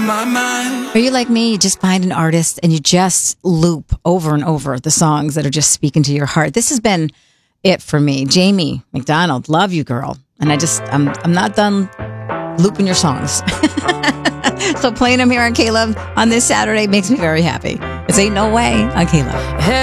my mind. Are you like me? You just find an artist and you just loop over and over the songs that are just speaking to your heart. This has been it for me. Jamie McDonald, love you, girl. And I'm not done looping your songs. So playing them here on K-Love on this Saturday makes me very happy. It's Ain't No Way on K-Love.